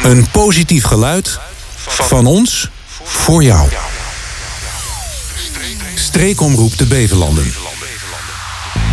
Een positief geluid van ons voor jou. Streekomroep de Beverlanden.